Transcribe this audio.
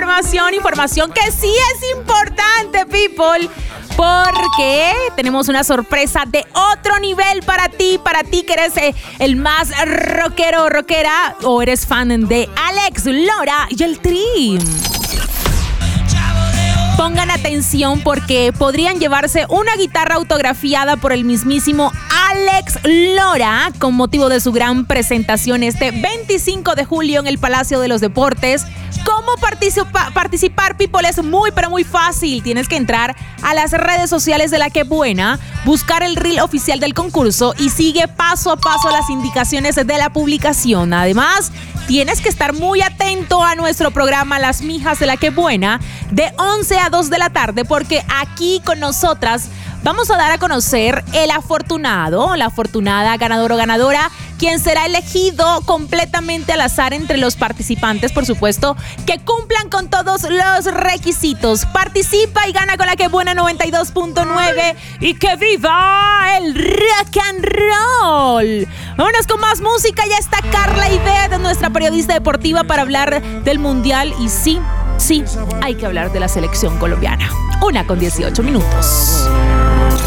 información que sí es importante, people, porque tenemos una sorpresa de otro nivel para ti que eres el más rockero o rockera, o eres fan de Alex Lora y el Tri. Pongan atención porque podrían llevarse una guitarra autografiada por el mismísimo Alex Lora con motivo de su gran presentación este 25 de julio en el Palacio de los Deportes. ¿Cómo participar, people? Es muy, pero muy fácil. Tienes que entrar a las redes sociales de La Que Buena, buscar el reel oficial del concurso y sigue paso a paso las indicaciones de la publicación. Además, tienes que estar muy atento a nuestro programa Las Mijas de La Que Buena de 11 a 2 de la tarde, porque aquí con nosotras vamos a dar a conocer el afortunado, la afortunada ganador o ganadora, quien será elegido completamente al azar entre los participantes, por supuesto, que cumplan con todos los requisitos. Participa y gana con La Que Buena 92.9 y que viva el rock and roll. Vámonos con más música. Ya está Carla Ibet, nuestra periodista deportiva, para hablar del Mundial. Y sí, hay que hablar de la selección colombiana. 1:18 minutos.